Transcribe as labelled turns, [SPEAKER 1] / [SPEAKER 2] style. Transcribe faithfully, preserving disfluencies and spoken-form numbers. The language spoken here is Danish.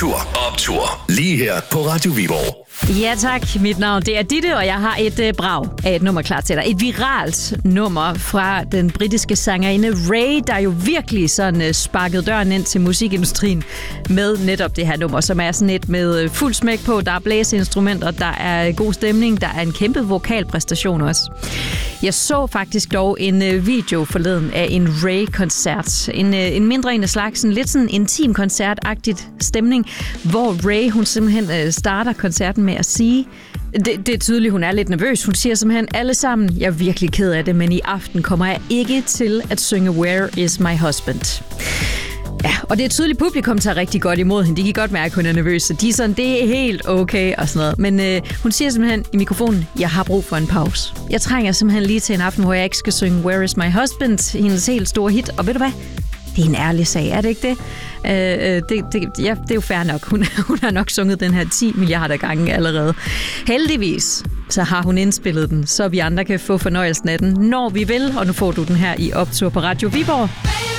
[SPEAKER 1] Kultur Optur. Lige her på Radio Viborg.
[SPEAKER 2] Ja tak, mit navn det er Ditte, og jeg har et øh, brag af et nummer klar til dig. Et viralt nummer fra den britiske sangerinde Ray, der jo virkelig sådan øh, sparkede døren ind til musikindustrien med netop det her nummer, som er sådan et med øh, fuld smæk på. Der er blæseinstrumenter, der er god stemning, der er en kæmpe vokalpræstation også. Jeg så faktisk dog en øh, video forleden af en Ray-koncert. En, øh, en mindre en af slags, en lidt sådan intim koncertagtigt stemning, hvor Ray hun simpelthen øh, starter koncerten med at sige, det, det er tydeligt, hun er lidt nervøs. Hun siger simpelthen, alle sammen, jeg er virkelig ked af det, men i aften kommer jeg ikke til at synge Where is my husband? Ja, og det er tydeligt, publikum tager rigtig godt imod hende. De kan godt mærke, at hun er nervøs, så de er sådan, det er helt okay og sådan noget. Men øh, hun siger simpelthen i mikrofonen, jeg har brug for en pause. Jeg trænger simpelthen lige til en aften, hvor jeg ikke skal synge Where is my husband? Hendes helt store hit. Og ved du hvad? Det er en ærlig sag, er det ikke det? Øh, det, det, ja, det er jo fair nok. Hun, hun har nok sunget den her ti milliarder gange allerede. Heldigvis så har hun indspillet den, så vi andre kan få fornøjelsen af den, når vi vil. Og nu får du den her i Optur på Radio Viborg.